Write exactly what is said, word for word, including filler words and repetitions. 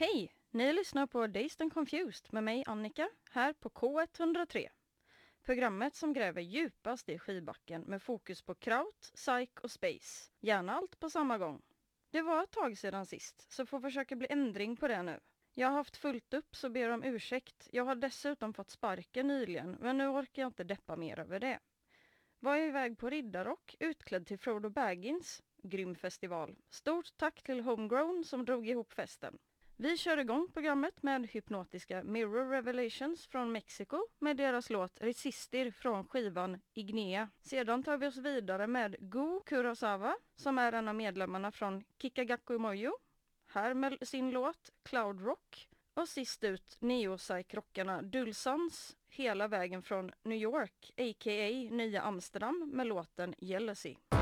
Hej! Ni lyssnar på Dazed and Confused med mig Annika här på K ett noll tre. Programmet som gräver djupast i skivbacken med fokus på kraut, psych och space. Gärna allt på samma gång. Det var ett tag sedan sist så får försöka bli ändring på det nu. Jag har haft fullt upp så ber om ursäkt. Jag har dessutom fått sparken nyligen men nu orkar jag inte deppa mer över det. Var jag iväg på Riddarrock utklädd till Frodo Baggins. Grym festival. Stort tack till Homegrown som drog ihop festen. Vi kör igång programmet med hypnotiska Mirror Revelations från Mexiko med deras låt Resistir från skivan Ignea. Sedan tar vi oss vidare med Go Kurosawa som är en av medlemmarna från Kikagaku Moyo. Här med sin låt Cloud Rock. Och sist ut neo-psych-rockarna Dulsans hela vägen från New York, a k a Nya Amsterdam med låten Jealousy.